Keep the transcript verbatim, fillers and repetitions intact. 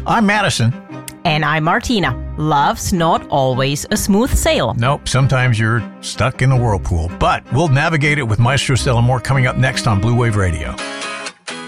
I'm Madison. And I'm Martina. Love's not always a smooth sail. Nope, sometimes you're stuck in the whirlpool. But we'll navigate it with Maestro Stellamore coming up next on Blue Wave Radio.